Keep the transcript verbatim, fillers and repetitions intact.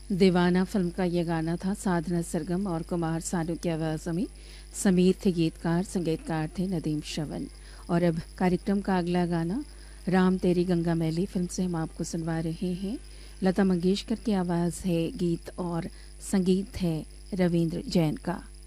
दीवाना फिल्म का ये गाना था। साधना सरगम और कुमार सानू की आवाज़ों में। समीर थे गीतकार, संगीतकार थे नदीम श्रवण। और अब कार्यक्रम का अगला गाना राम तेरी गंगा मैली फिल्म से हम आपको सुनवा रहे हैं। लता मंगेशकर की आवाज़ है, गीत और संगीत है रविंद्र जैन का।